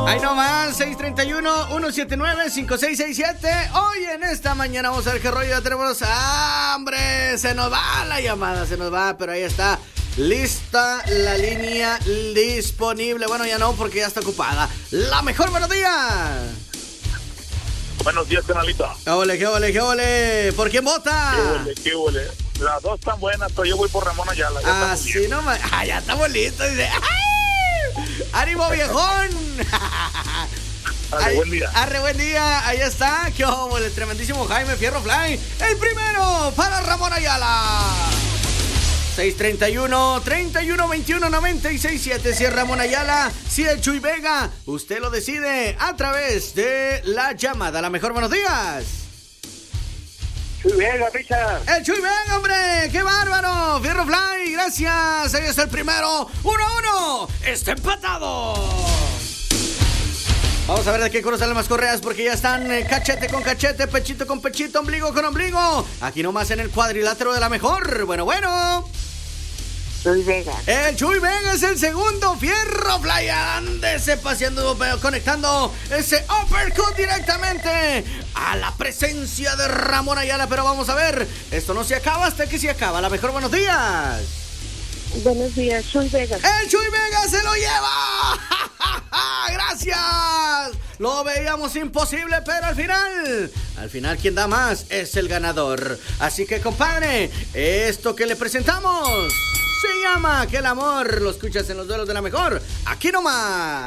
Ahí nomás, 631-179-5667. Hoy en esta mañana vamos a ver qué rollo ya tenemos. ¡Hombre! Se nos va la llamada, se nos va, pero ahí está. Lista la línea disponible. Bueno, ya no, porque ya está ocupada. La mejor, buenos días. Buenos días, canalita. ¡Qué ole, qué ole, qué ole! ¿Por quién vota? Qué ole. Las dos están buenas, pero yo voy por Ramón Ayala. Ah, sí, nomás. Ah, ya está bonito. Dice. ¡Ay! ¡Ánimo, viejón! Arre, buen día. Arre, buen día. Ahí está. ¡Qué ole! El tremendísimo Jaime Fierro Fly. El primero para Ramón Ayala. 631-3121-967. Si es Ramón Ayala, si es Chuy Vega, usted lo decide a través de la llamada. La mejor, buenos días. Chuy Vega, Richard. El Chuy Vega, hombre. ¡Qué bárbaro! Fierro Fly, gracias. Ahí está el primero. 1-1. Está empatado. Vamos a ver de qué color salen las correas, porque ya están cachete con cachete, pechito con pechito, ombligo con ombligo. Aquí nomás en el cuadrilátero de la mejor. Bueno. Chuy Vega. El Chuy Vega es el segundo. Fierro Fly, ándese paseando, conectando ese uppercut directamente a la presencia de Ramón Ayala. Pero vamos a ver, esto no se acaba hasta que se acaba. La mejor, buenos días. Buenos días, Chuy Vega. ¡El Chuy Vega se lo lleva! ¡Gracias! Lo veíamos imposible, pero al final quien da más es el ganador. Así que, compadre, esto que le presentamos se llama Que el amor lo escuchas en los duelos de la mejor. Aquí nomás.